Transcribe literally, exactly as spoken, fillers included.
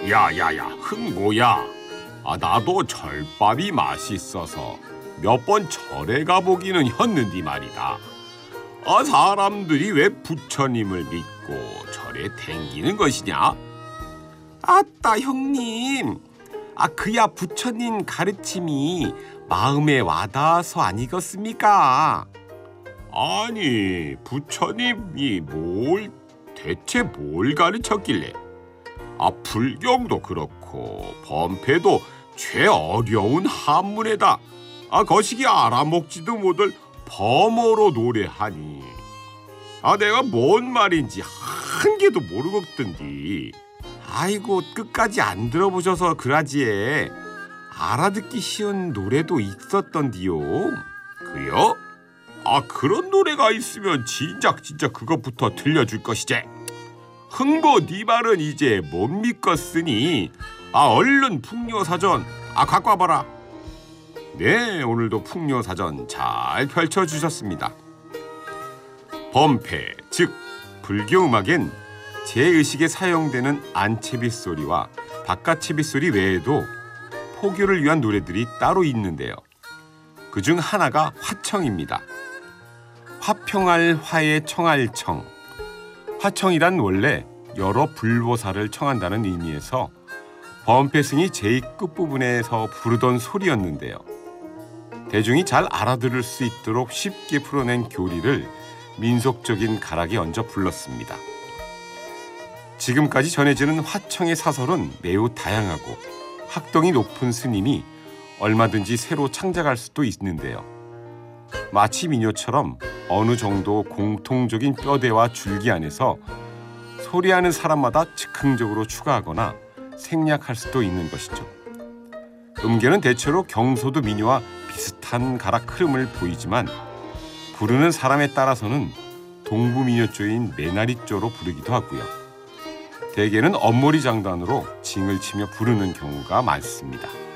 야야야, 흥보야. 아, 나도 절밥이 맛있어서 몇 번 절에 가보기는 했는데 말이다. 아, 사람들이 왜 부처님을 믿고 절에 댕기는 것이냐? 아따 형님, 아 그야 부처님 가르침이 마음에 와닿아서 아니겠습니까? 아니, 부처님이 뭘 대체 뭘 가르쳤길래? 아, 불경도 그렇고 범패도 최어려운 한문에다 아 거시기 알아먹지도 못할 범어로 노래하니 아 내가 뭔 말인지 한 개도 모르겠던디. 아이고 끝까지 안 들어보셔서 그라지에 알아듣기 쉬운 노래도 있었던디요. 그요? 아 그런 노래가 있으면 진작 진짜 그것부터 들려줄 것이지. 흥보 네 말은 이제 못 믿겠으니 아 얼른 풍요사전 아 갖고 와봐라. 네, 오늘도 풍요사전 잘 펼쳐주셨습니다. 범패, 즉 불교음악엔 제의식에 사용되는 안채비 소리와 바깥채비 소리 외에도 포교를 위한 노래들이 따로 있는데요. 그중 하나가 화청입니다. 화평할 화의 청할 청. 화청이란 원래 여러 불보살을 청한다는 의미에서 범패승이 제일 끝부분에서 부르던 소리였는데요. 대중이 잘 알아들을 수 있도록 쉽게 풀어낸 교리를 민속적인 가락에 얹어 불렀습니다. 지금까지 전해지는 화청의 사설은 매우 다양하고 학동이 높은 스님이 얼마든지 새로 창작할 수도 있는데요. 마치 민요처럼 어느 정도 공통적인 뼈대와 줄기 안에서 소리하는 사람마다 즉흥적으로 추가하거나 생략할 수도 있는 것이죠. 음계는 대체로 경소도 민요와 비슷한 가락 흐름을 보이지만 부르는 사람에 따라서는 동부민요조인 매나리조로 부르기도 하고요. 대개는 엄모리 장단으로 징을 치며 부르는 경우가 많습니다.